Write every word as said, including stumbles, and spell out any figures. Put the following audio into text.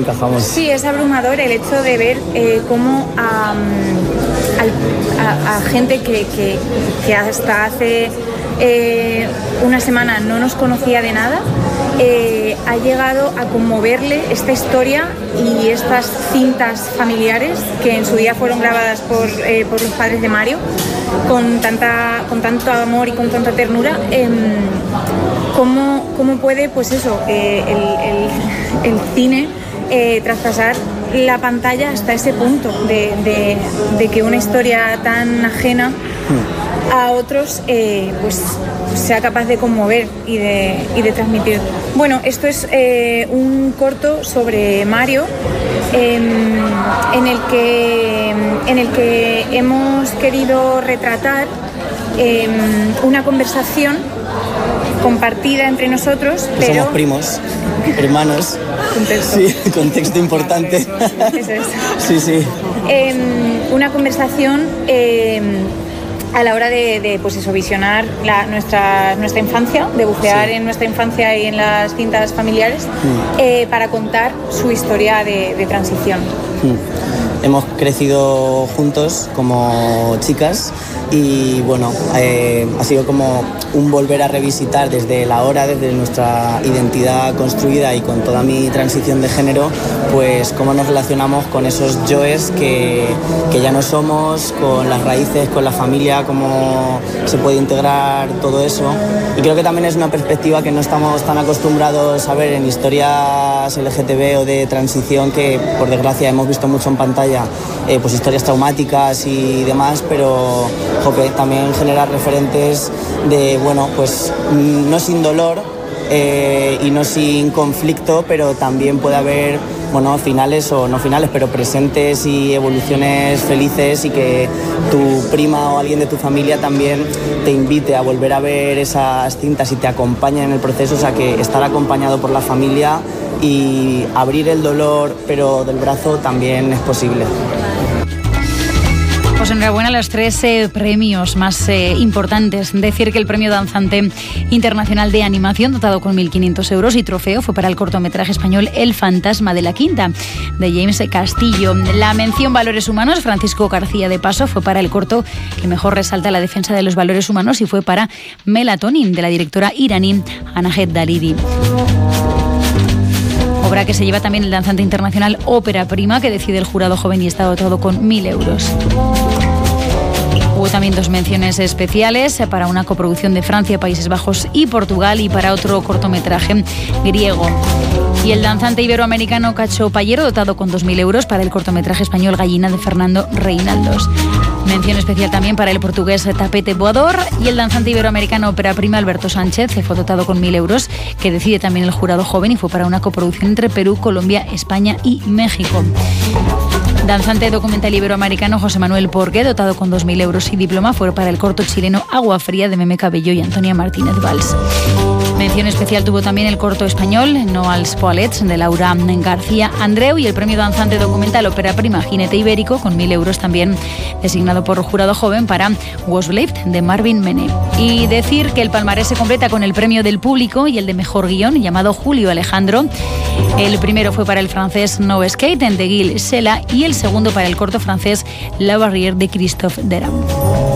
encajamos. Sí, es abrumador el hecho de ver eh, cómo a, a, a gente que, que, que hasta hace eh, una semana no nos conocía de nada, eh, ha llegado a conmoverle esta historia y estas cintas familiares que en su día fueron grabadas por, eh, por los padres de Mario con, tanta, con tanto amor y con tanta ternura. Eh, cómo, cómo puede, pues eso, eh, el, el, el cine eh, traspasar la pantalla hasta ese punto de, de, de que una historia tan ajena a otros eh, pues sea capaz de conmover y de, y de transmitir. Bueno, esto es eh, un corto sobre Mario eh, en, el que, en el que hemos querido retratar eh, una conversación compartida entre nosotros, que pero... somos primos, hermanos. Contexto. Sí, contexto importante. Eso es. Sí, sí. Eh, una conversación eh, a la hora de, de pues eso, visionar la, nuestra, nuestra infancia, de bucear sí. en nuestra infancia y en las cintas familiares, mm. eh, para contar su historia de, de transición. Mm. Hemos crecido juntos como chicas y bueno, eh, ha sido como un volver a revisitar desde la hora, desde nuestra identidad construida y con toda mi transición de género, pues cómo nos relacionamos con esos yoes que, que ya no somos, con las raíces, con la familia, cómo se puede integrar todo eso. Y creo que también es una perspectiva que no estamos tan acostumbrados a ver en historias L G T B o de transición, que por desgracia hemos visto mucho en pantalla, eh, pues historias traumáticas y demás, pero jope, también generar referentes de, bueno, pues no sin dolor eh, y no sin conflicto, pero también puede haber, bueno, finales o no finales, pero presentes y evoluciones felices, y que tu prima o alguien de tu familia también te invite a volver a ver esas cintas y te acompañe en el proceso. O sea, que estar acompañado por la familia y abrir el dolor, pero del brazo, también es posible. Pues enhorabuena a los tres eh, premios más eh, importantes. Decir que el Premio Danzante Internacional de Animación, dotado con mil quinientos euros, y trofeo fue para el cortometraje español El Fantasma de la Quinta, de James Castillo. La mención Valores Humanos, Francisco García de Paso, fue para el corto que mejor resalta la defensa de los valores humanos, y fue para Melatonin, de la directora iraní Anahed Dalidi. Obra que se lleva también el Danzante Internacional Ópera Prima, que decide el jurado joven y está dotado con mil euros. Hubo también dos menciones especiales para una coproducción de Francia, Países Bajos y Portugal, y para otro cortometraje griego. Y el danzante iberoamericano Cacho Payero, dotado con dos mil euros para el cortometraje español Gallina, de Fernando Reinaldos. Mención especial también para el portugués Tapete Voador, y el danzante iberoamericano Ópera Prima Alberto Sánchez, fue dotado con mil euros, que decide también el jurado joven, y fue para una coproducción entre Perú, Colombia, España y México. Danzante documental iberoamericano José Manuel Porqué, dotado con dos mil euros y diploma, fue para el corto chileno Agua Fría, de Meme Cabello y Antonia Martínez Valls. Mención especial tuvo también el corto español No als Poalets, de Laura García Andreu, y el premio danzante documental Ópera Prima Jinete Ibérico, con mil euros también designado por jurado joven, para Was Believed, de Marvin Mene. Y decir que el palmarés se completa con el premio del público y el de mejor guión, llamado Julio Alejandro. El primero fue para el francés No Skate, de Gilles Sela, y el segundo para el corto francés La Barrière, de Christophe Deram.